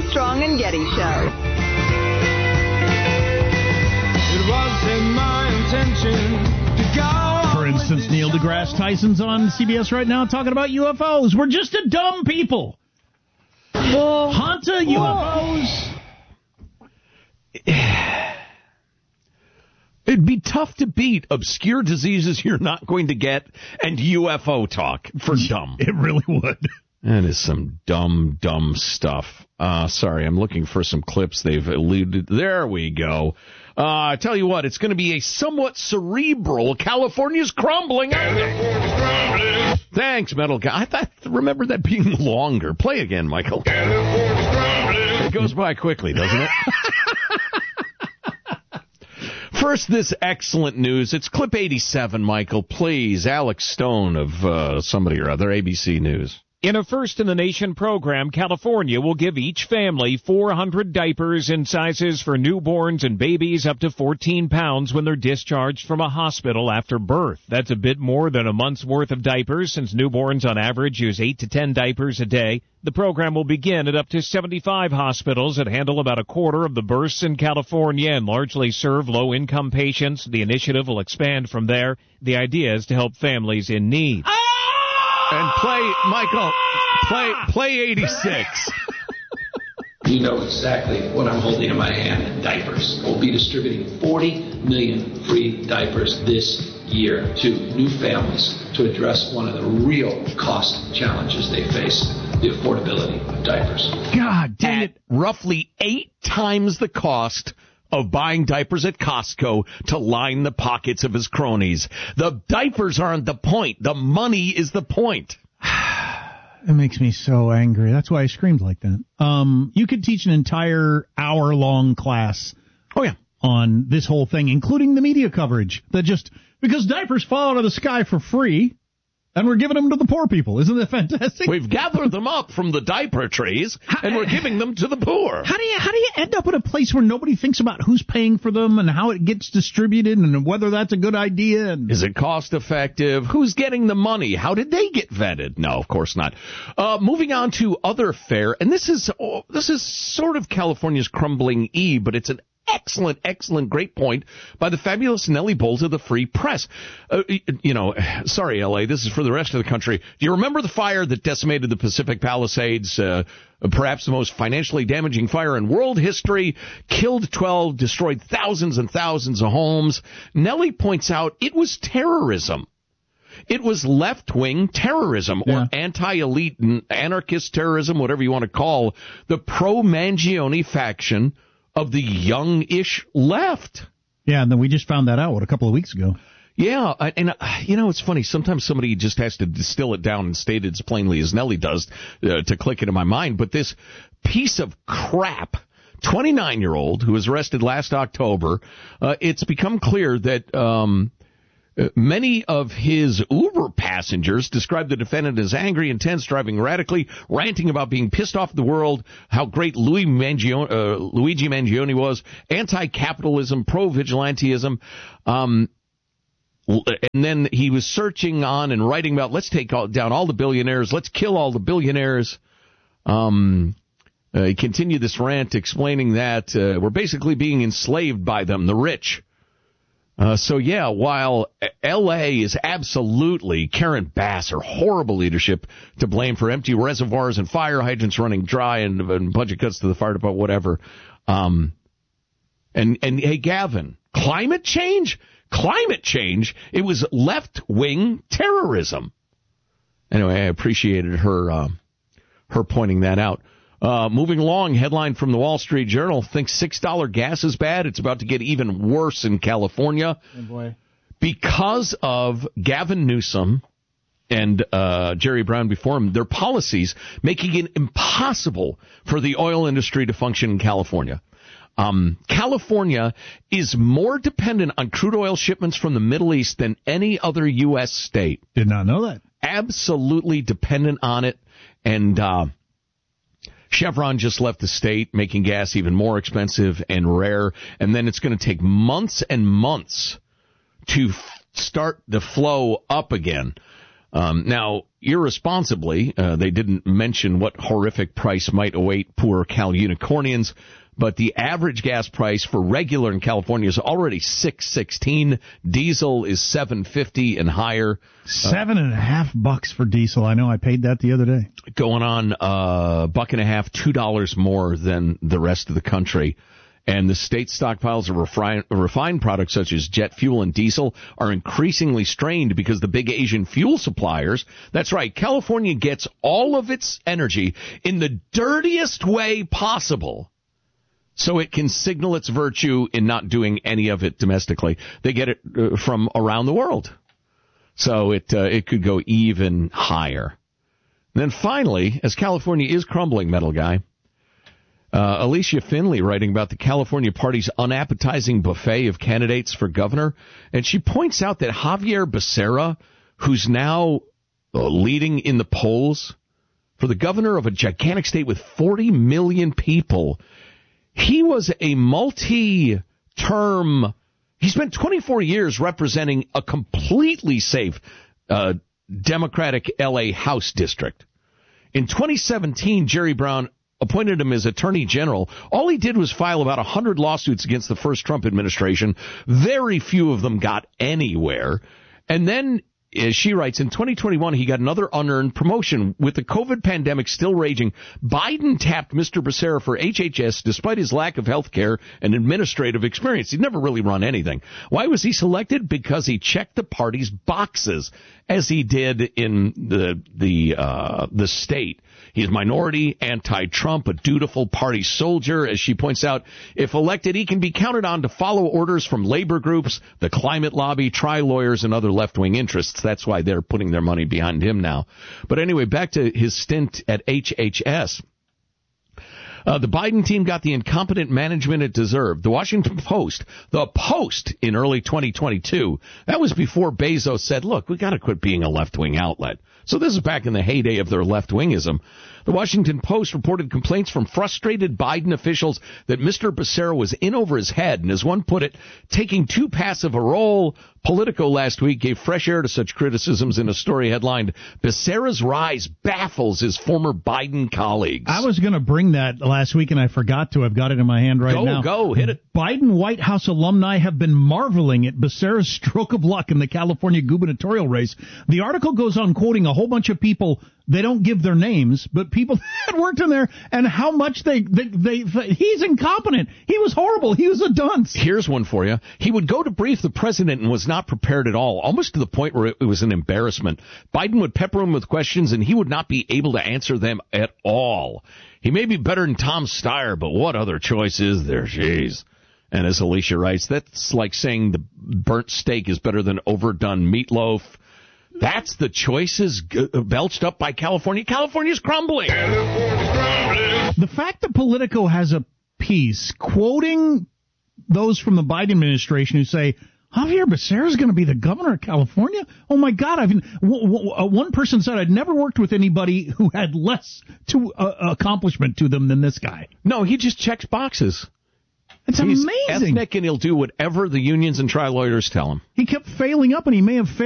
Armstrong and Getty Show. It wasn't my intention to go. For instance, Neil deGrasse Tyson's on CBS right now talking about UFOs. We're just a dumb people. Hanta UFOs. It'd be tough to beat obscure diseases you're not going to get and UFO talk for dumb. It really would. That is some dumb stuff. Sorry, I'm looking for some clips they've eluded. There we go. I tell you what, it's going to be a somewhat cerebral California's crumbling. Thanks, Metal Guy. I remember that being longer. Play again, Michael. It goes by quickly, doesn't it? First, this excellent news. It's clip 87, Michael. Please, Alex Stone of somebody or other, ABC News. In a first-in-the-nation program, California will give each family 400 diapers in sizes for newborns and babies up to 14 pounds when they're discharged from a hospital after birth. That's a bit more than a month's worth of diapers, since newborns on average use 8 to 10 diapers a day. The program will begin at up to 75 hospitals that handle about a quarter of the births in California and largely serve low-income patients. The initiative will expand from there. The idea is to help families in need. And Michael, play 86. You know exactly what I'm holding in my hand, diapers. We'll be distributing 40 million free diapers this year to new families to address one of the real cost challenges they face, the affordability of diapers. God dang it. Roughly 8 times the cost of buying diapers at Costco to line the pockets of his cronies. The diapers aren't the point. The money is the point. It makes me so angry. That's why I screamed like that. You could teach an entire hour-long class on this whole thing, including the media coverage. That just, because diapers fall out of the sky for free, and we're giving them to the poor people. Isn't that fantastic? We've gathered them up from the diaper trees, and we're giving them to the poor. How do you end up in a place where nobody thinks about who's paying for them and how it gets distributed and whether that's a good idea? And is it cost effective? Who's getting the money? How did they get vetted? No, of course not. Moving on to other fare, and this is sort of California's crumbling E, but it's an excellent, great point by the fabulous Nellie Bowles of the Free Press. Sorry, L.A., this is for the rest of the country. Do you remember the fire that decimated the Pacific Palisades, perhaps the most financially damaging fire in world history, killed 12, destroyed thousands and thousands of homes? Nellie points out it was terrorism. It was left-wing terrorism, or anti-elite anarchist terrorism, whatever you want to call the pro-Mangione faction of the young-ish left. Yeah, and then we just found that out, a couple of weeks ago. Yeah, and it's funny. Sometimes somebody just has to distill it down and state it as plainly as Nellie does to click into my mind. But this piece of crap, 29-year-old who was arrested last October, it's become clear that many of his Uber passengers described the defendant as angry, intense, driving erratically, ranting about being pissed off at the world, how great Luigi Mangione was, anti-capitalism, pro-vigilantism. And then he was searching on and writing about, let's take down all the billionaires, let's kill all the billionaires. He continued this rant explaining that we're basically being enslaved by them, the rich. While L.A. is absolutely Karen Bass, her horrible leadership to blame for empty reservoirs and fire hydrants running dry and budget cuts to the fire department, whatever. And hey, Gavin, climate change, it was left-wing terrorism. Anyway, I appreciated her pointing that out. Moving along, headline from the Wall Street Journal, thinks $6 gas is bad. It's about to get even worse in California. Oh boy. Because of Gavin Newsom and Jerry Brown before him, their policies making it impossible for the oil industry to function in California. California is more dependent on crude oil shipments from the Middle East than any other U.S. state. Did not know that. Absolutely dependent on it. And Chevron just left the state, making gas even more expensive and rare. And then it's going to take months and months to start the flow up again. Now, irresponsibly, they didn't mention what horrific price might await poor Cal Unicornians, but the average gas price for regular in California is already $6.16. Diesel is $7.50 and higher. $7.50 for diesel. I know I paid that the other day. Going on $1.50, $2 more than the rest of the country. And the state stockpiles of refined products such as jet fuel and diesel are increasingly strained because the big Asian fuel suppliers, that's right, California gets all of its energy in the dirtiest way possible so it can signal its virtue in not doing any of it domestically. They get it from around the world. So it could go even higher. And then finally, as California is crumbling, metal guy, Alicia Finley writing about the California Party's unappetizing buffet of candidates for governor, and she points out that Javier Becerra, who's now leading in the polls for the governor of a gigantic state with 40 million people, he was a multi-term, he spent 24 years representing a completely safe Democratic L.A. House district. In 2017, Jerry Brown appointed him as Attorney General. All he did was file about 100 lawsuits against the first Trump administration. Very few of them got anywhere. And then, as she writes, in 2021, he got another unearned promotion. With the COVID pandemic still raging, Biden tapped Mr. Becerra for HHS despite his lack of health care and administrative experience. He'd never really run anything. Why was he selected? Because he checked the party's boxes, as he did in the state. He's minority, anti-Trump, a dutiful party soldier. As she points out, if elected, he can be counted on to follow orders from labor groups, the climate lobby, tri-lawyers, and other left-wing interests. That's why they're putting their money behind him now. But anyway, back to his stint at HHS. The Biden team got the incompetent management it deserved. The Washington Post, in early 2022, that was before Bezos said, look, we got to quit being a left-wing outlet. So this is back in the heyday of their left-wingism. The Washington Post reported complaints from frustrated Biden officials that Mr. Becerra was in over his head, and as one put it, taking too passive a role. Politico last week gave fresh air to such criticisms in a story headlined, Becerra's rise baffles his former Biden colleagues. I was going to bring that last week, and I forgot to. I've got it in my hand now. Go, hit it. Biden White House alumni have been marveling at Becerra's stroke of luck in the California gubernatorial race. The article goes on quoting a whole bunch of people. They don't give their names, but people that worked in there and how much he's incompetent. He was horrible. He was a dunce. Here's one for you. He would go to brief the president and was not prepared at all, almost to the point where it was an embarrassment. Biden would pepper him with questions and he would not be able to answer them at all. He may be better than Tom Steyer, but what other choice is there? Jeez. And as Alicia writes, that's like saying the burnt steak is better than overdone meatloaf. That's the choices belched up by California. California's crumbling. The fact that Politico has a piece quoting those from the Biden administration who say, Javier Becerra is going to be the governor of California? Oh, my God. One person said, I'd never worked with anybody who had less accomplishment to them than this guy. No, he just checks boxes. It's He's amazing. Ethnic, and he'll do whatever the unions and tri-lawyers tell him. He kept failing up, and he may have failed